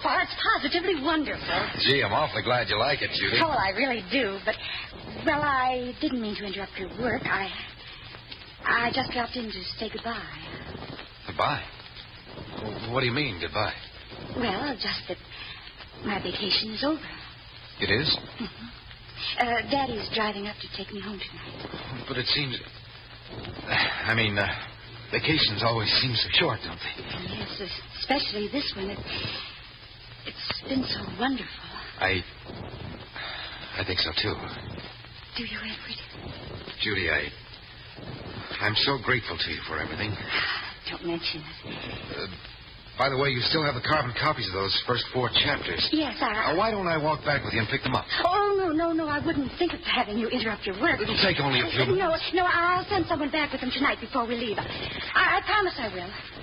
far. It's positively wonderful. Gee, I'm awfully glad you like it, Judy. Oh, I really do. But, well, I didn't mean to interrupt your work. I just dropped in to say goodbye. Goodbye? What do you mean, goodbye? Well, just that my vacation is over. It is? Mm-hmm. Daddy's driving up to take me home tonight. But it seems... vacations always seem so short, don't they? Yes, especially this one. It's been so wonderful. I think so, too. Do you, Edward? Judy, I'm so grateful to you for everything. Don't mention it. By the way, you still have the carbon copies of those first 4 chapters. Yes, why don't I walk back with you and pick them up? Oh, no, I wouldn't think of having you interrupt your work. It'll take only a few minutes. No, I'll send someone back with them tonight before we leave. I promise I will.